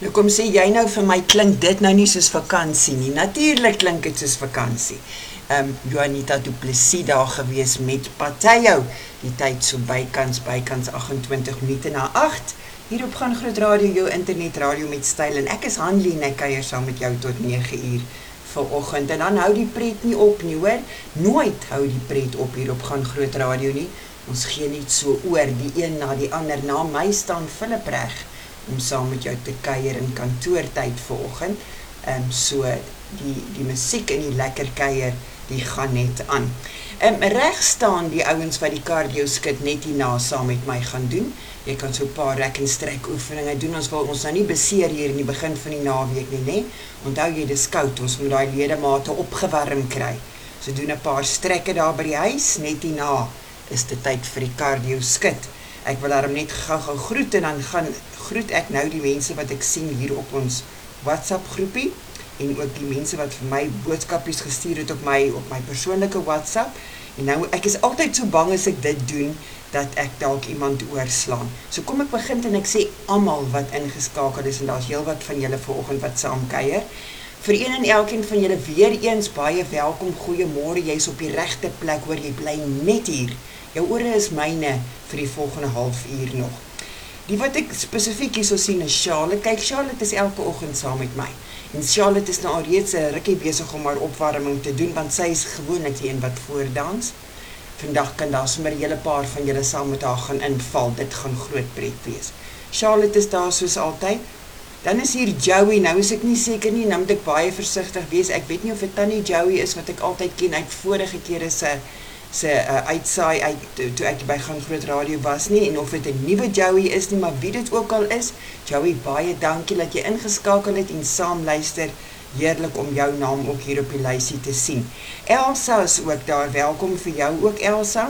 Nou kom sê jy nou vir my, klink dit nou nie soos vakansie nie. Natuurlik klink dit soos vakansie. Juanita Du Plessis daar gewees met Pateo, die tyd so bykans 28 minute na 8. Hierop gaan Groot Radio, jou internetradio met styl, en ek is Hanlie en ek kuier saam met jou tot 9 uur vanoggend. En dan hou die pret nie op nie, hoor. Nooit hou die pret op hierop gaan Groot Radio nie. Ons gee net so oor, die een na die ander. Na my staan Philip reg om saam met jou te kuier in kantoortyd vanoggend. So die musiek en die lekker kuier, die gaan net aan. Reg staan die ouens wat die cardio skit net hierna saam met my gaan doen. Jy kan so 'n paar rek en strek oefeninge doen. Ons wil ons nou nie beseer hier in die begin van die naweek nie, né? Onthou jy, dis koud, ons moet daai ledemate opgewarm kry. So doen 'n paar strekke daar by die huis, net hierna is dit tyd vir die cardio skit. Ek wil daarom net gou groet, en dan groet ek nou die mense wat ek sien hier op ons WhatsApp groepie, en ook die mense wat vir my boodskapies gestuur het op my persoonlike WhatsApp. En nou, ek is altyd so bang as ek dit doen, dat ek dalk iemand oorslaan. So kom ek begin en ek sê almal wat ingeskakel is, en daar's heelwat van julle vanoggend wat saam kuier. Vir een en elkeen van julle weer eens baie welkom, goeiemôre, jy's op die regte plek, hoor, jy bly net hier. Jou ore is myne vir die volgende halfuur nog. Die wat ek spesifiek hierso sien is Charlotte. Kyk, Charlotte is elke oggend saam met my. En Charlotte is nou al reeds 'n rukkie besig om haar opwarming te doen, want sy is gewoonlik die een wat voordans. Vandag kan daar sommer 'n hele paar van julle saam met haar gaan inval. Dit gaan groot pret wees. Charlotte is daar soos altyd. Dan is hier Joey. Nou is ek nie seker nie, nou moet ek baie versigtig wees. Ek weet nie of dit tannie Joey is wat ek altyd ken uit vorige kere se uitsaai uit toe ek by Gaan Groot Radio was nie, en of dit 'n nuwe Joey is nie, maar wie dit ook al is, Joey, baie dankie dat jy ingeskakel het en saam luister. Heerlik om jou naam ook hier op die lysie te sien. Elsa is ook daar, welkom vir jou ook, Elsa.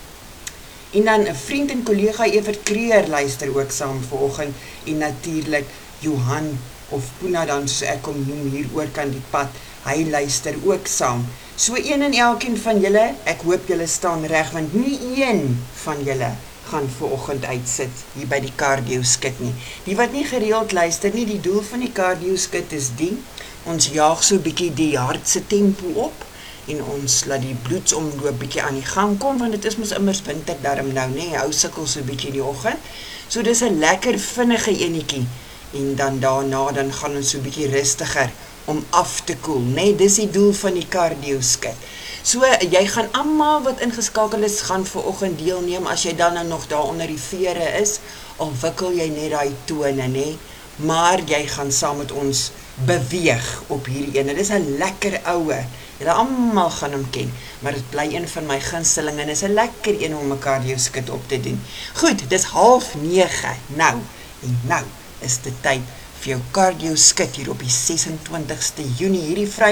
En dan 'n vriend en kollega Evert Kreer luister ook saam vanoggend, en natuurlik Johan of Puna dan soos ek hom noem hier oor kan die pad, hy luister ook saam. So een en elkeen van julle, ek hoop julle staan reg, want nie een van julle gaan vanoggend uitsit hier by die cardio skit nie. Die wat nie gereeld luister nie, die doel van die cardio skit is ons jaag so bietjie die hart se tempo op, en ons laat die bloedsomloop bietjie aan die gang kom, want dit is mos immers winterdarm nou, né? Hou sukkel so bietjie in die oggend. So dis 'n lekker vinnige enetjie, en dan daarna dan gaan ons so bietjie rustiger om af te koel, né? Dis die doel van die cardio skit. So jy gaan almal wat ingeskakel is, gaan vanoggend deelneem, as jy dan nou nog daar onder die vere is, al wikkel jy net daai tone, né? Maar jy gaan saam met ons beweeg op hierdie ene. Dit is 'n lekker oue. Julle almal gaan hom ken, maar dit bly een van my gunstelinge, en is 'n lekker een om 'n cardio skit op te doen. Goed, dis 8:30 nou, en nou is dit tyd vir jou cardio skit hier op die 26ste Junie, hierdie Vrydag.